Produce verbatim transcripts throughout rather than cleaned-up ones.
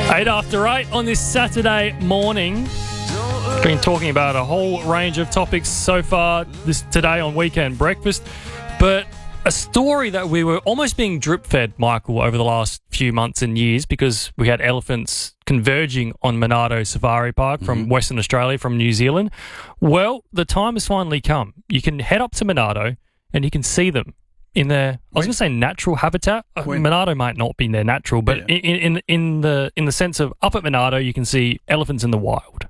Eight after eight on this Saturday morning. Been talking about a whole range of topics so far this today on Weekend Breakfast, but a story that we were almost being drip-fed, Michael, over the last few months and years because we had elephants converging on Monarto Safari Park from mm-hmm. Western Australia, from New Zealand. Well, the time has finally come. You can head up to Monarto and you can see them in their, I was going to say natural habitat. When, Monarto might not be their natural, but yeah. in, in in the in the sense of up at Monarto, you can see elephants in the wild.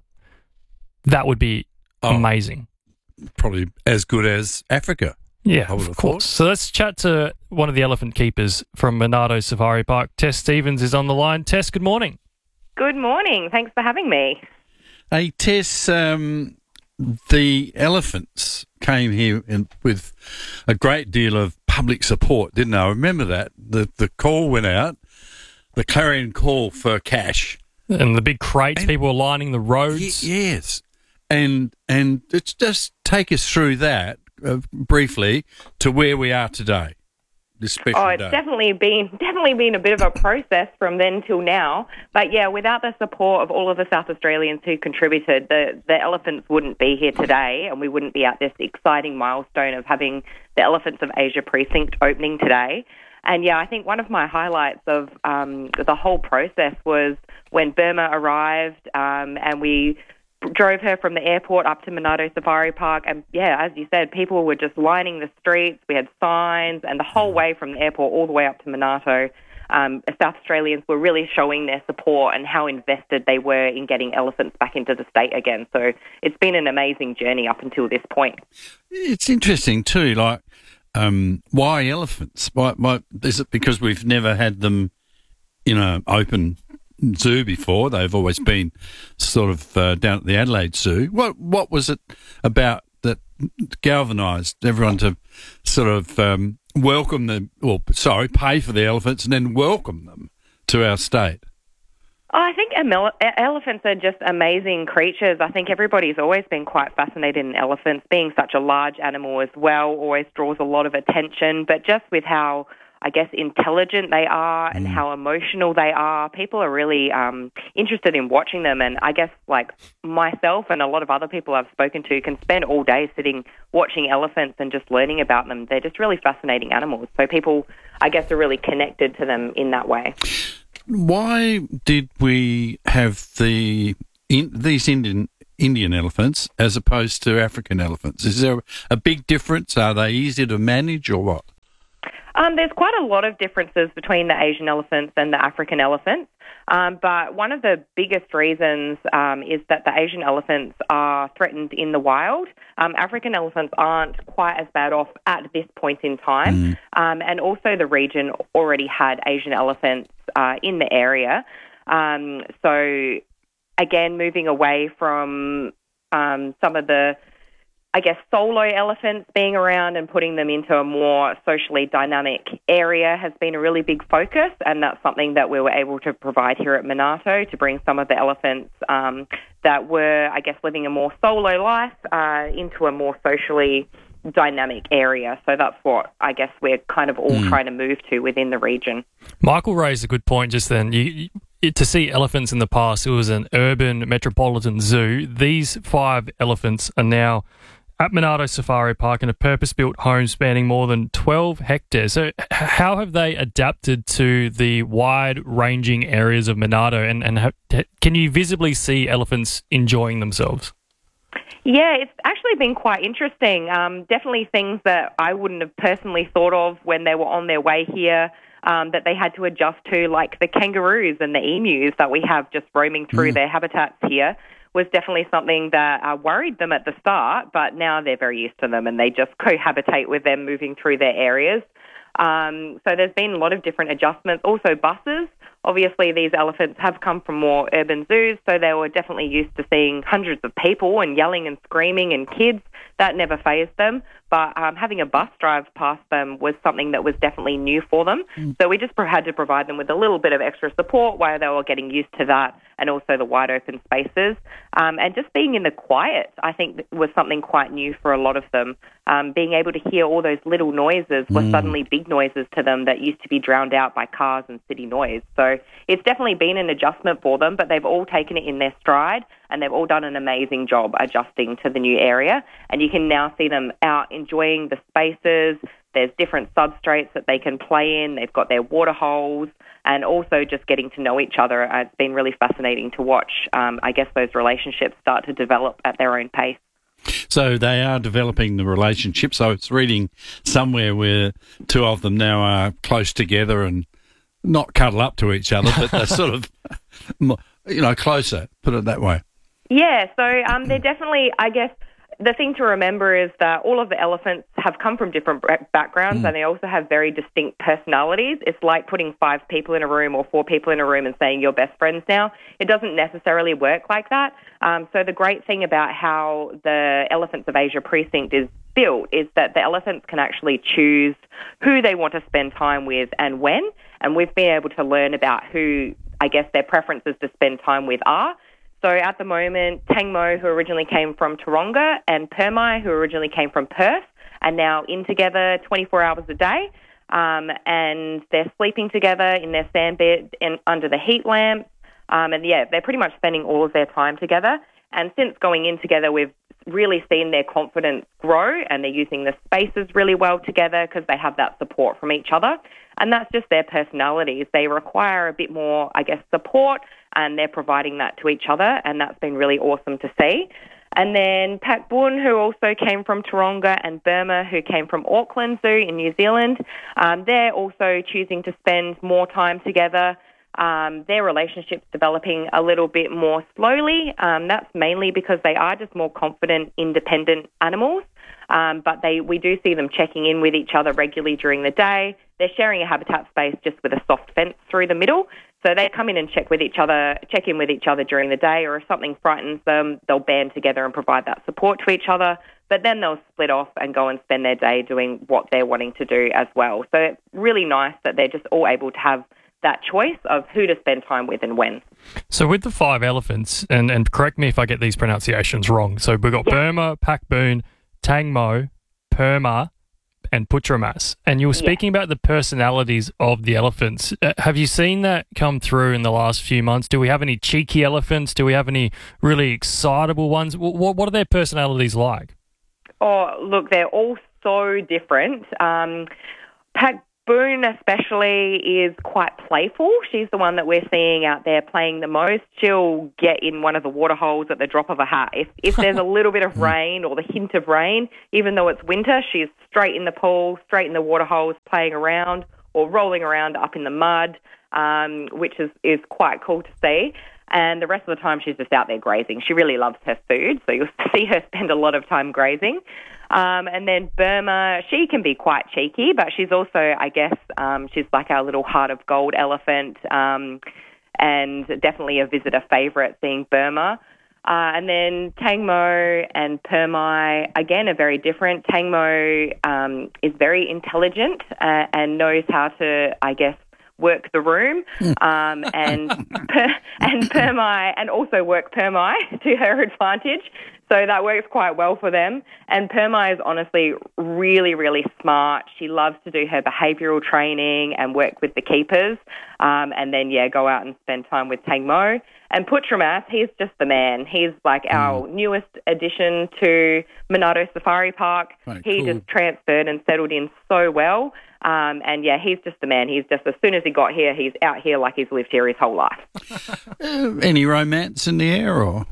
That would be oh, amazing. Probably as good as Africa. Yeah, of course. So let's chat to one of the elephant keepers from Monarto Safari Park. Tess Stevens is on the line. Tess, good morning. Good morning. Thanks for having me. Hey, Tess, um, the elephants came here in, with a great deal of public support, didn't they? I remember that. The, the call went out, the clarion call for cash. And the big crates, and people were lining the roads. Y- yes. And, and it's just take us through that. Uh, briefly to where we are today, this special Oh, it's day. definitely been definitely been a bit of a process from then till now. But yeah, without the support of all of the South Australians who contributed, the, the elephants wouldn't be here today, and we wouldn't be at this exciting milestone of having the Elephants of Asia precinct opening today. And yeah, I think one of my highlights of um, the whole process was when Burma arrived, um, and we drove her from the airport up to Monarto Safari Park, and yeah, as you said, people were just lining the streets. We had signs, and the whole way from the airport all the way up to Monarto, um, South Australians were really showing their support and how invested they were in getting elephants back into the state again. So it's been an amazing journey up until this point. It's interesting too, like um, why elephants? Why, why is it because we've never had them in an open zoo before? They've always been sort of uh, down at the Adelaide Zoo. What what was it about that galvanised everyone to sort of um, welcome them, or sorry, pay for the elephants and then welcome them to our state? Oh, I think ele- elephants are just amazing creatures. I think everybody's always been quite fascinated in elephants. Being such a large animal as well always draws a lot of attention, but just with how I guess, intelligent they are and mm. how emotional they are. People are really um, interested in watching them. And I guess, like myself and a lot of other people I've spoken to can spend all day sitting watching elephants and just learning about them. They're just really fascinating animals. So people, I guess, are really connected to them in that way. Why did we have the in, these Indian Indian elephants as opposed to African elephants? Is there a big difference? Are they easier to manage or what? Um, there's quite a lot of differences between the Asian elephants and the African elephants, um, but one of the biggest reasons um, is that the Asian elephants are threatened in the wild. Um, African elephants aren't quite as bad off at this point in time, mm. um, and also the region already had Asian elephants uh, in the area. Um, so, again, moving away from um, some of the I guess, solo elephants being around and putting them into a more socially dynamic area has been a really big focus, and that's something that we were able to provide here at Monarto, to bring some of the elephants um, that were, I guess, living a more solo life uh, into a more socially dynamic area. So that's what I guess we're kind of all mm. trying to move to within the region. Michael raised a good point just then. You, you, to see elephants in the past, it was an urban metropolitan zoo. These five elephants are now at Monarto Safari Park in a purpose-built home spanning more than twelve hectares. So how have they adapted to the wide-ranging areas of Monarto, and, and have, can you visibly see elephants enjoying themselves? Yeah, it's actually been quite interesting. Um, definitely things that I wouldn't have personally thought of when they were on their way here, um, that they had to adjust to, like the kangaroos and the emus that we have just roaming through mm. their habitats here, was definitely something that uh, worried them at the start, but now they're very used to them and they just cohabitate with them moving through their areas. Um, so there's been a lot of different adjustments. Also buses. Obviously, these elephants have come from more urban zoos, so they were definitely used to seeing hundreds of people and yelling and screaming and kids. That never fazed them. but um, having a bus drive past them was something that was definitely new for them. Mm. So we just had to provide them with a little bit of extra support while they were getting used to that, and also the wide open spaces. Um, and just being in the quiet, I think, was something quite new for a lot of them. Um, being able to hear all those little noises were mm. suddenly big noises to them that used to be drowned out by cars and city noise. So it's definitely been an adjustment for them, but they've all taken it in their stride, and they've all done an amazing job adjusting to the new area. And you can now see them out enjoying the spaces. There's different substrates that they can play in. They've got their water holes, and also just getting to know each other. Uh, it's been really fascinating to watch, um, I guess, those relationships start to develop at their own pace. So they are developing the relationship. So it's reading somewhere where two of them now are close together and not cuddle up to each other, but they're sort of, you know, closer, put it that way. Yeah, so um, they're definitely, I guess, the thing to remember is that all of the elephants have come from different backgrounds mm. and they also have very distinct personalities. It's like putting five people in a room or four people in a room and saying you're best friends now. It doesn't necessarily work like that. Um, so the great thing about how the Elephants of Asia precinct is built is that the elephants can actually choose who they want to spend time with and when. And we've been able to learn about who, I guess, their preferences to spend time with are. So at the moment, Tangmo, who originally came from Taronga, and Permai, who originally came from Perth, are now in together twenty-four hours a day. Um, and they're sleeping together in their sand bed in, under the heat lamps. Um, and, yeah, they're pretty much spending all of their time together. And since going in together, we've really seen their confidence grow, and they're using the spaces really well together because they have that support from each other. And that's just their personalities. They require a bit more, I guess, support, and they're providing that to each other, and that's been really awesome to see. And then Pak Bun, who also came from Taronga, and Burma, who came from Auckland Zoo in New Zealand, um, they're also choosing to spend more time together. Um, their relationship's developing a little bit more slowly. Um, that's mainly because they are just more confident, independent animals. Um, but they, we do see them checking in with each other regularly during the day. They're sharing a habitat space just with a soft fence through the middle. So they come in and check with each other, check in with each other during the day, or if something frightens them, they'll band together and provide that support to each other. But then they'll split off and go and spend their day doing what they're wanting to do as well. So it's really nice that they're just all able to have that choice of who to spend time with and when. So with the five elephants, and, and correct me if I get these pronunciations wrong, so we've got yeah. Burma, Pak Bun, Tangmo, Perma, and Putramas. And you were speaking yeah. about the personalities of the elephants. Uh, have you seen that come through in the last few months? Do we have any cheeky elephants? Do we have any really excitable ones? What, what are their personalities like? Oh, look, they're all so different. Um, Pak Bun especially is quite playful. She's the one that we're seeing out there playing the most. She'll get in one of the water holes at the drop of a hat. If, if there's a little bit of rain or the hint of rain, even though it's winter, she's straight in the pool, straight in the water holes, playing around or rolling around up in the mud, um, which is, is quite cool to see. And the rest of the time she's just out there grazing. She really loves her food, so you'll see her spend a lot of time grazing. Um, and then Burma, she can be quite cheeky, but she's also, I guess, um, she's like our little heart of gold elephant, um, and definitely a visitor favourite, being Burma. Uh, and then Tangmo and Permai, again, are very different. Tangmo um, is very intelligent uh, and knows how to, I guess, work the room, um, and per, and Permai, and also work Permai to her advantage. So that works quite well for them. And Permai is honestly really, really smart. She loves to do her behavioural training and work with the keepers, um, and then, yeah, go out and spend time with Tangmo. And Putramas, he's just the man. He's like our mm. newest addition to Monaro Safari Park. Right, he cool. just transferred and settled in so well. Um, and, yeah, he's just the man. He's just, as soon as he got here, he's out here like he's lived here his whole life. uh, any romance in the air, or...?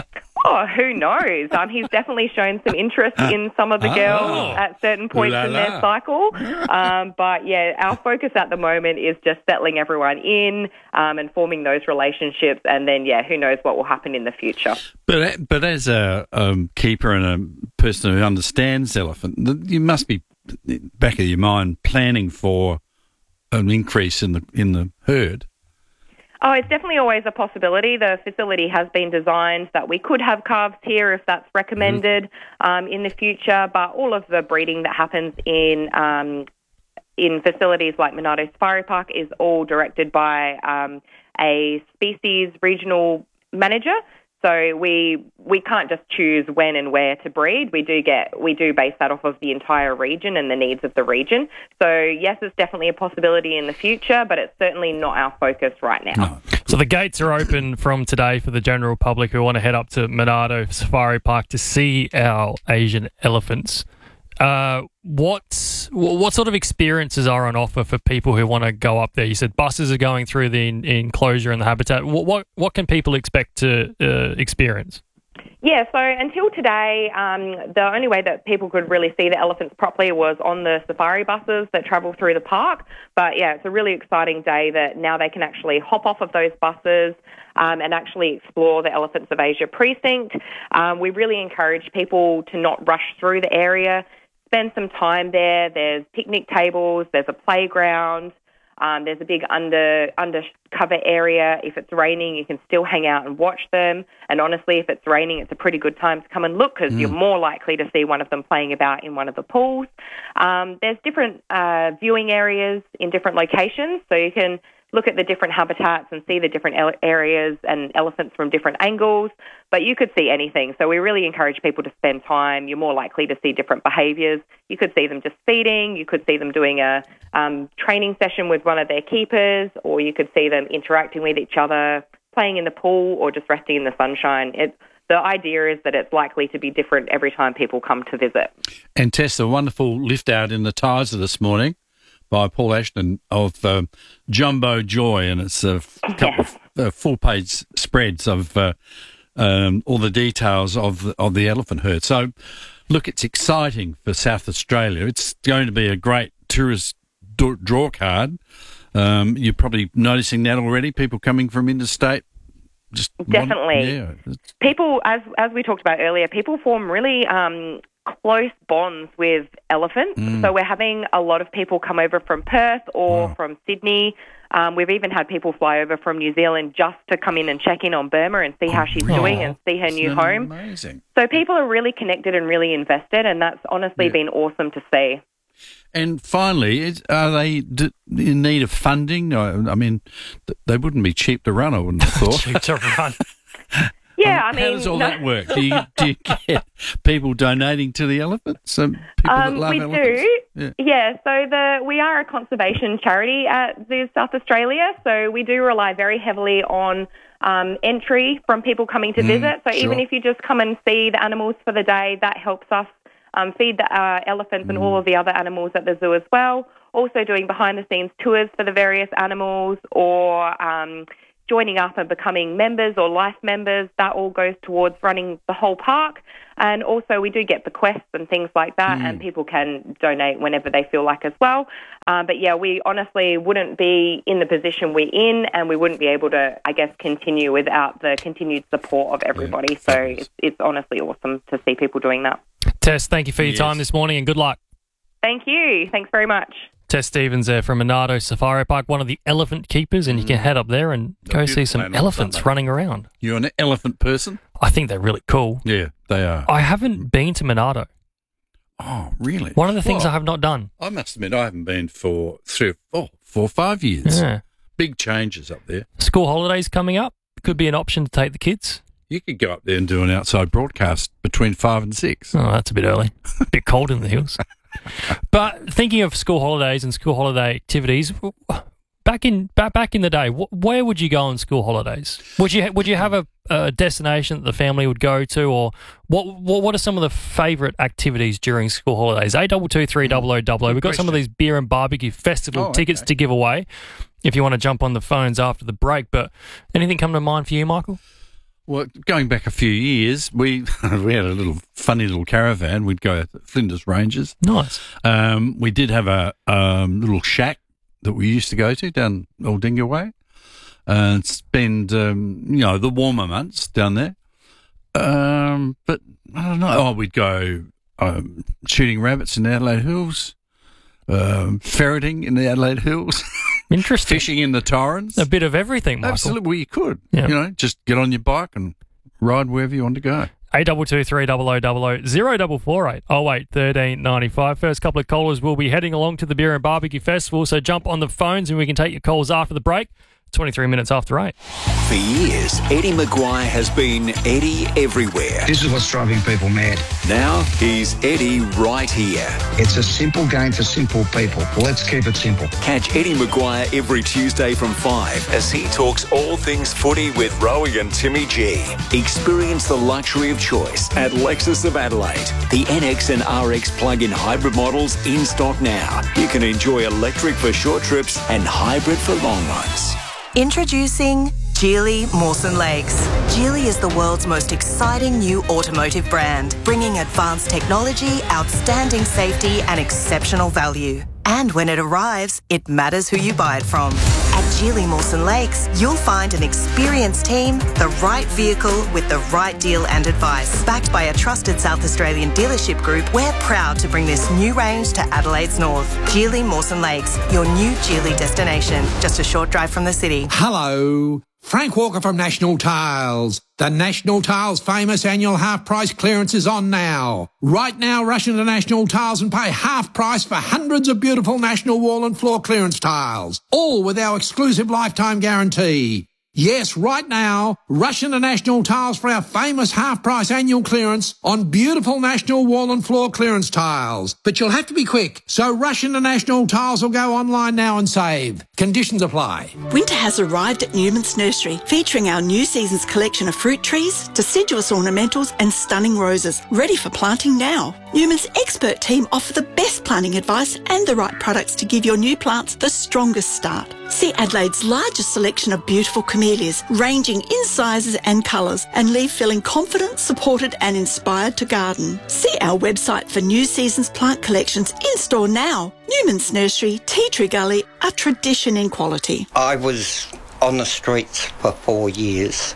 Oh, who knows? Um, he's definitely shown some interest in some of the girls oh, at certain points in their cycle. Um, but, yeah, our focus at the moment is just settling everyone in um, and forming those relationships. And then, yeah, who knows what will happen in the future. But but as a um, keeper and a person who understands elephant, you must be, back of your mind, planning for an increase in the in the herd. Oh, it's definitely always a possibility. The facility has been designed that we could have calves here if that's recommended mm-hmm. um, in the future, but all of the breeding that happens in um, in facilities like Monado Safari Park is all directed by um, a species regional manager. So we we can't just choose when and where to breed. We do get we do base that off of the entire region and the needs of the region. So yes, it's definitely a possibility in the future, but it's certainly not our focus right now. No. So the gates are open from today for the general public who want to head up to Monado Safari Park to see our Asian elephants. Uh, what what sort of experiences are on offer for people who want to go up there? You said buses are going through the in, enclosure and the habitat. What what, what can people expect to uh, experience? Yeah, so until today, um, the only way that people could really see the elephants properly was on the safari buses that travel through the park. But yeah, it's a really exciting day that now they can actually hop off of those buses um, and actually explore the Elephants of Asia precinct. Um, we really encourage people to not rush through the area. Spend some time there. There's picnic tables, there's a playground, um, there's a big under undercover area. If it's raining, you can still hang out and watch them. And honestly, if it's raining, it's a pretty good time to come and look because mm. you're more likely to see one of them playing about in one of the pools. Um, there's different uh, viewing areas in different locations, so you can look at the different habitats and see the different ele- areas and elephants from different angles, but you could see anything. So we really encourage people to spend time. You're more likely to see different behaviours. You could see them just feeding. You could see them doing a um, training session with one of their keepers, or you could see them interacting with each other, playing in the pool, or just resting in the sunshine. It, the idea is that it's likely to be different every time people come to visit. And Tess, a wonderful lift out in the Tizer this morning by Paul Ashton of um, Jumbo Joy, and it's a couple Yes. of uh, full-page spreads of uh, um, all the details of the, of the elephant herd. So, look, it's exciting for South Australia. It's going to be a great tourist d- draw card. Um, you're probably noticing that already, people coming from interstate. Just Definitely. Want, yeah. People, as as we talked about earlier, people form really um, close bonds with elephants. Mm. So we're having a lot of people come over from Perth or Wow. from Sydney. Um, we've even had people fly over from New Zealand just to come in and check in on Burma and see how she's really? doing and see her new Isn't that home. Amazing. So people are really connected and really invested, and that's honestly Yeah. been awesome to see. And finally, is, are they d- in need of funding? I, I mean, th- they wouldn't be cheap to run, I wouldn't have thought. Cheap to run. Yeah, I mean, How does all no- that work? Do you, do you get people donating to the elephants? Um, people Um, that love we elephants? do. Yeah. Yeah, so the we are a conservation charity at Zoo South Australia, so we do rely very heavily on um, entry from people coming to Mm, visit. So sure. even if you just come and see the animals for the day, that helps us um, feed the uh, elephants and Mm. all of the other animals at the zoo as well. Also doing behind-the-scenes tours for the various animals, or um, joining up and becoming members or life members. That all goes towards running the whole park. And also we do get bequests and things like that, Mm. and people can donate whenever they feel like as well. Um, but yeah, we honestly wouldn't be in the position we're in, and we wouldn't be able to, I guess, continue without the continued support of everybody. Yeah, so fabulous. it's, it's honestly awesome to see people doing that. Tess, thank you for your Yes. time this morning and good luck. Thank you. Thanks very much. Tess Stevens there from Monado Safari Park, one of the elephant keepers, and you can head up there and go see beautiful some animals, elephants aren't they? running around. You're an elephant person? I think they're really cool. Yeah, they are. I haven't been to Monado. Oh, really? One of the things Well, I have not done. I must admit, I haven't been for three, oh, four or five years. Yeah. Big changes up there. School holidays coming up. Could be an option to take the kids. You could go up there and do an outside broadcast between five and six. Oh, that's a bit early. A bit cold in the hills. But thinking of school holidays and school holiday activities, back in back, back in the day, wh- where would you go on school holidays? Would you ha- would you have a, a destination that the family would go to, or what what, what are some of the favourite activities during school holidays? Eight double two three double o double o. We've got some of these beer and barbecue festival Oh, tickets okay. to give away. If you want to jump on the phones after the break, but anything come to mind for you, Michael? Well, going back a few years, we we had a little funny little caravan. We'd go to Flinders Ranges. Nice. Um, we did have a um, little shack that we used to go to down Aldinga Way and spend, um, you know, the warmer months down there. Um, but I don't know. Oh, we'd go um, shooting rabbits in the Adelaide Hills, um, ferreting in the Adelaide Hills. Interesting. Fishing in the Torrens. A bit of everything, Michael. Absolutely, well, you could. Yeah. You know, just get on your bike and ride wherever you want to go. eight two two three double oh double oh zero double four eight oh eight thirteen ninety-five. First couple of callers will be heading along to the Beer and Barbecue Festival, so jump on the phones and we can take your calls after the break. twenty-three minutes after eight. For years, Eddie Maguire has been Eddie everywhere. This is what's driving people mad. Now he's Eddie right here. It's a simple game for simple people. Let's keep it simple. Catch Eddie Maguire every Tuesday from five as he talks all things footy with Rowie and Timmy G. Experience the luxury of choice at Lexus of Adelaide. The N X and R X plug-in hybrid models in stock now. You can enjoy electric for short trips and hybrid for long runs. Introducing Geely Mawson Lakes. Geely is the world's most exciting new automotive brand, bringing advanced technology, outstanding safety and exceptional value. And when it arrives, it matters who you buy it from. At Geely Mawson Lakes, you'll find an experienced team, the right vehicle with the right deal and advice. Backed by a trusted South Australian dealership group, we're proud to bring this new range to Adelaide's north. Geely Mawson Lakes, your new Geely destination, just a short drive from the city. Hello, Frank Walker from National Tiles. The National Tiles famous annual half price clearance is on now. Right now, rush into National Tiles and pay half price for hundreds of beautiful National wall and floor clearance tiles, all with our exclusive lifetime guarantee. Yes, right now, rush into National Tiles for our famous half-price annual clearance on beautiful National wall and floor clearance tiles. But you'll have to be quick, so rush into National Tiles or go online now and save. Conditions apply. Winter has arrived at Newman's Nursery, featuring our new season's collection of fruit trees, deciduous ornamentals and stunning roses, ready for planting now. Newman's expert team offer the best planting advice and the right products to give your new plants the strongest start. See Adelaide's largest selection of beautiful camellias, ranging in sizes and colours, and leave feeling confident, supported and inspired to garden. See our website for new season's plant collections in store now. Newman's Nursery, Tea Tree Gully, a tradition in quality. I was on the streets for four years.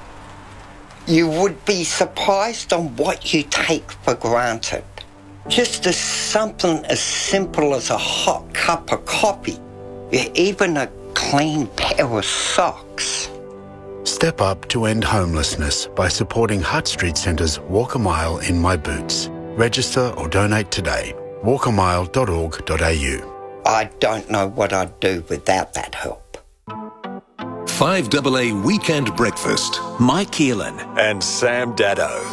You would be surprised on what you take for granted. Just as something as simple as a hot cup of coffee, even a clean pair of socks. Step up to end homelessness by supporting Hutt Street Centre's Walk a Mile in My Boots. Register or donate today. walk a mile dot org dot a u. I don't know what I'd do without that help. five A A Weekend Breakfast. Mike Keelan and Sam Daddo.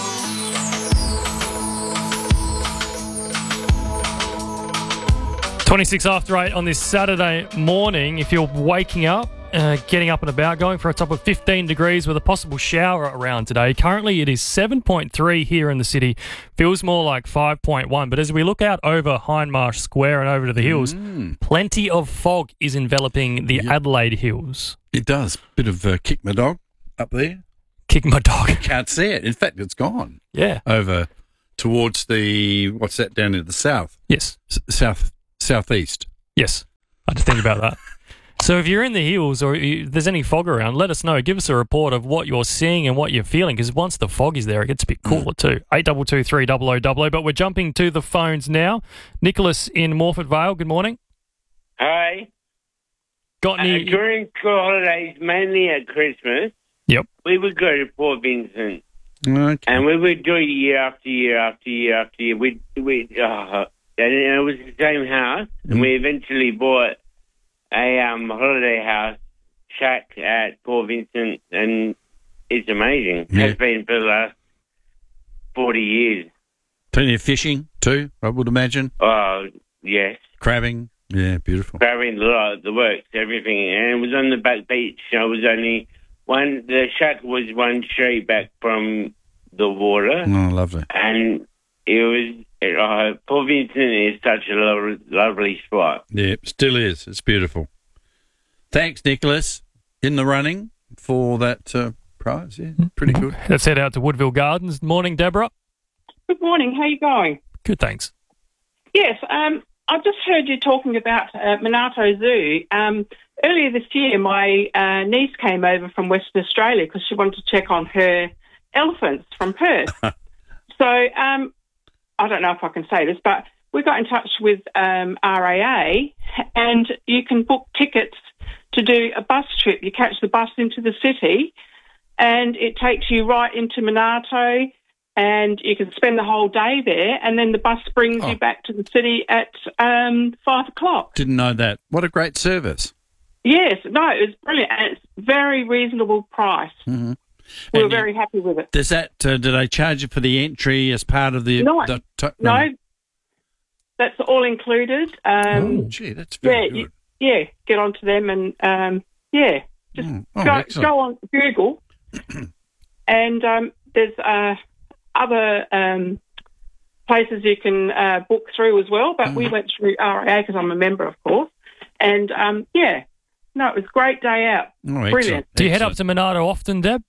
twenty-six after eight on this Saturday morning. If you're waking up, uh, getting up and about, going for a top of fifteen degrees with a possible shower around today. Currently, it is seven point three here in the city. Feels more like five point one. But as we look out over Hindmarsh Square and over to the hills, mm. plenty of fog is enveloping the yep. Adelaide hills. It does. Bit of uh, kick my dog up there. Kick my dog. Can't see it. In fact, it's gone. Yeah. Over towards the, what's that, down in the south? Yes. S- south. Southeast. Yes, I had to think about that. So if you're in the hills or if there's any fog around, let us know. Give us a report of what you're seeing and what you're feeling, because once the fog is there, it gets a bit cooler too. eight two two three double oh double oh. But we're jumping to the phones now. Nicholas in Morford Vale, good morning. Hi. Got any... Uh, during school holidays, mainly at Christmas, yep, we would go to Port Vincent. Okay. And we would do it year after year after year after year. We'd... we'd uh, And it was the same house, and mm. we eventually bought a um, holiday house shack at Port Vincent, and it's amazing. Yeah. It has been for the last forty years. Plenty of fishing too, I would imagine. Oh, yes. Crabbing, yeah, beautiful. Crabbing, the, the works, everything. And it was on the back beach. I was only one, the shack was one street back from the water. Oh, lovely. And it was... Uh, Port Vincent is such a lo- lovely spot. Yeah, it still is. It's beautiful. Thanks, Nicholas. In the running for that uh, prize. Yeah, pretty good. Let's head out to Woodville Gardens. Morning, Deborah. Good morning. How are you going? Good, thanks. Yes, um, I just heard you talking about uh, Monarto Zoo. Um, earlier this year, my uh, niece came over from Western Australia because she wanted to check on her elephants from Perth. so... Um, I don't know if I can say this, but we got in touch with um, R A A, and you can book tickets to do a bus trip. You catch the bus into the city and it takes you right into Monarto and you can spend the whole day there and then the bus brings Oh. you back to the city at um, five o'clock. Didn't know that. What a great service. Yes, no, it was brilliant. And it's very reasonable price. Mm-hmm. We were And you- very happy with it. Does that, uh, do they charge you for the entry as part of the... No, the t- no, that's all included. Um, Oh, gee, that's very yeah, good. you, yeah, get onto them and, um, yeah, just Mm. Oh, go, excellent. go on Google and um, there's uh, other um, places you can uh, book through as well, but Mm. we went through R A A because I'm a member, of course, and, um, yeah, no, it was a great day out. Oh, Brilliant. excellent. Do you head up to Monarto often, Deb?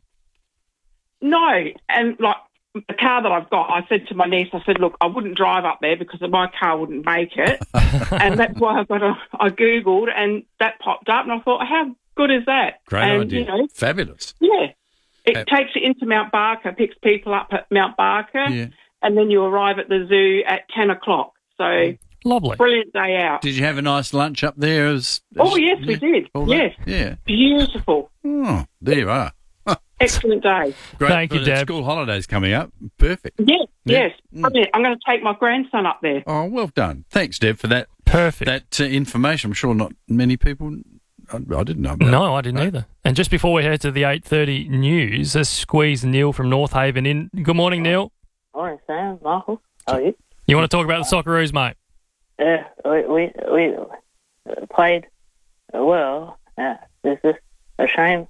No, and like the car that I've got, I said to my niece, I said, look, I wouldn't drive up there because my car wouldn't make it. And that's why I got a, I Googled and that popped up and I thought, how good is that? Great and, idea. You know, Fabulous. yeah. It Uh, takes you into Mount Barker, picks people up at Mount Barker, Yeah. and then you arrive at the zoo at ten o'clock. So, Lovely. brilliant day out. Did you have a nice lunch up there? As, as Oh, yes, we did. all that? Yes. Yeah. Beautiful. Oh, there you are. Excellent day. Great. Thank you, for the Deb. School holidays coming up. Perfect. Yes, Yeah. yes. Brilliant. I'm going to take my grandson up there. Oh, well done. Thanks, Deb, for that Perfect. that uh, information. I'm sure not many people... I, I didn't know about it. No, I didn't either. And just before we head to the eight thirty news, let's squeeze Neil from North Haven in. Good morning, Neil. Morning, Sam. Michael. How are you? You want to talk about the Socceroos, mate? Yeah, we we, we played well. Uh, it's just a shame.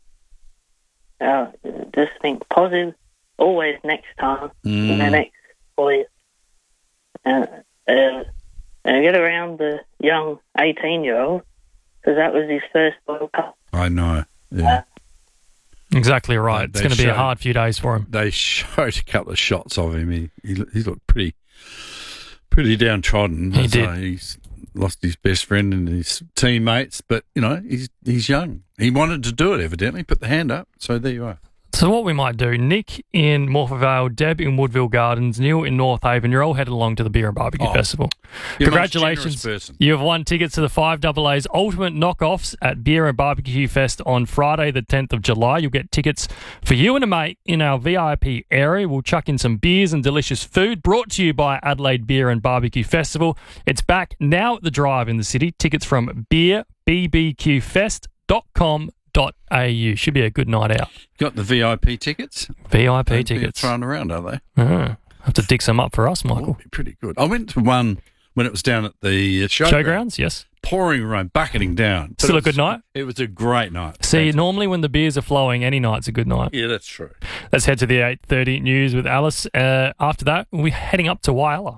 Uh, just think positive. Always next time. In the Mm. next four years. And, uh, and get around the young eighteen-year-old because that was his first World Cup. I know. Yeah. Exactly right. They- It's they going to be a showed- hard few days for him. They showed a couple of shots of him. He he, he looked pretty pretty downtrodden. He So did. He's lost his best friend and his teammates, but, you know, he's he's young. He wanted to do it, evidently, put the hand up. So there you are. So what we might do, Nick in Morpeth Vale, Deb in Woodville Gardens, Neil in North Haven, you're all headed along to the Beer and Barbecue Oh, Festival. you're a most Congratulations. generous person. You have won tickets to the five double A's Ultimate Knockoffs at Beer and Barbecue Fest on Friday the tenth of July. You'll get tickets for you and a mate in our V I P area. We'll chuck in some beers and delicious food brought to you by Adelaide Beer and Barbecue Festival. It's back now at the Drive in the city. Tickets from beer b b q fest dot com dot a u. Should be a good night out. Got the V I P tickets? V I P They'd be tickets. thrown around, are they? Uh, have to dig some up for us, Michael. Be pretty good. I went to one when it was down at the uh, showground. Showgrounds, yes. Pouring rain, bucketing down. But Still it a good was- night? It was a great night. See, normally when the beers are flowing, any night's a good night. Yeah, that's true. Let's head to the eight thirty news with Alice. Uh, after that, we're heading up to Whyalla.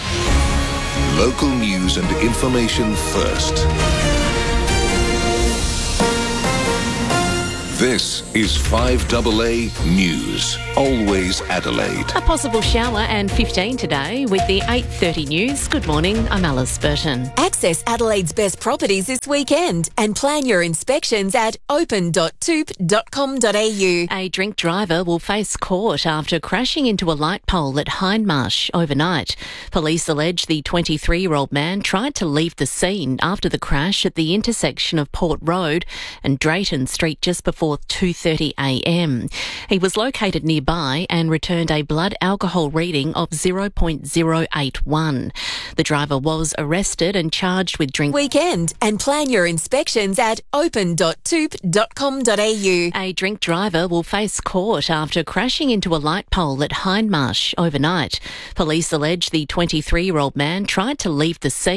Local news and information first. This is five double A News. Always Adelaide. A possible shower and fifteen today with the eight thirty news. Good morning, I'm Alice Burton. Access Adelaide's best properties this weekend and plan your inspections at open dot toop dot com dot a u. A drink driver will face court after crashing into a light pole at Hindmarsh overnight. Police allege the twenty-three-year-old man tried to leave the scene after the crash at the intersection of Port Road and Drayton Street just before two thirty a m. He was located nearby and returned a blood alcohol reading of zero point zero eight one. The driver was arrested and charged with drink Weekend and plan your inspections at open dot toop dot com dot a u. A drink driver will face court after crashing into a light pole at Hindmarsh overnight. Police allege the twenty-three-year-old man tried to leave the scene